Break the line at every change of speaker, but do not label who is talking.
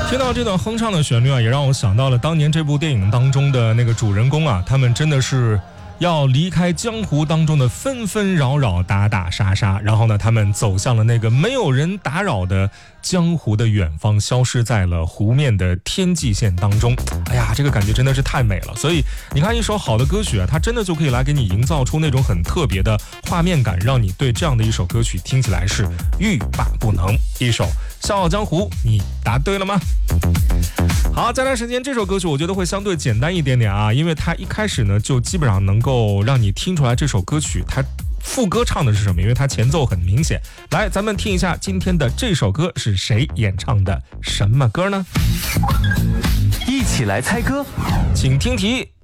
听到这段哼唱的旋律啊，也让我想到了当年这部电影当中的那个主人公啊，他们真的是要离开江湖当中的纷纷扰扰、打打杀杀，然后呢，他们走向了那个没有人打扰的江湖的远方，消失在了湖面的天际线当中。哎呀，这个感觉真的是太美了。所以你看，一首好的歌曲啊，它真的就可以来给你营造出那种很特别的画面感，让你对这样的一首歌曲听起来是欲罢不能。一首《笑傲江湖》，你答对了吗？好，再来时间，这首歌曲我觉得会相对简单一点点啊，因为它一开始呢就基本上能够让你听出来这首歌曲它副歌唱的是什么，因为它前奏很明显。来，咱们听一下今天的这首歌是谁演唱的，什么歌呢？
一起来猜歌，
请听题。